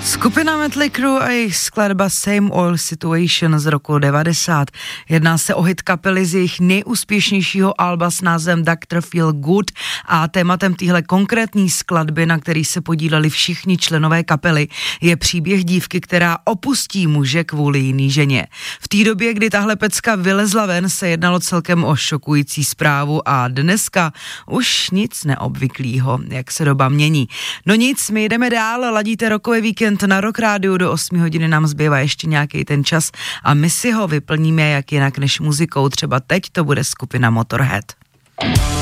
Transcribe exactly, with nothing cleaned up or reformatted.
Skupina Mötley Crüe a jejich skladba Same Old Situation z roku devadesát. Jedná se o hit kapely z jejich nejúspěšnějšího alba s názvem doktor Feel Good a tématem téhle konkrétní skladby, na který se podíleli všichni členové kapely, je příběh dívky, která opustí muže kvůli jiný ženě. V té době, kdy tahle pecka vylezla ven, se jednalo celkem o šokující zprávu a dneska už nic neobvyklýho, jak se doba mění. No nic, my jdeme dál, ladíte Rockový víkend na Rock Rádiu, do osmi hodiny nám zbývá ještě nějaký ten čas a my si ho vyplníme jak jinak než muzikou, třeba teď to bude skupina Motorhead.